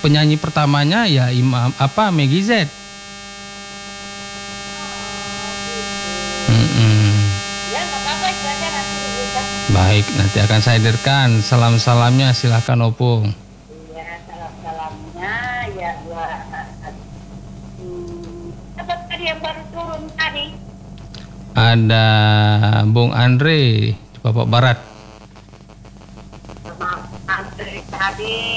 penyanyi pertamanya ya Meggy Z. Ya nggak apa-apa, itu aja nanti dibuka. Baik, nanti akan saya hadirkan. Salam-salamnya silahkan Opung. Iya, salam-salamnya ya buat apa tadi yang baru turun tadi? Ada Bung Andre, Bapak Barat. Sama Andre tadi.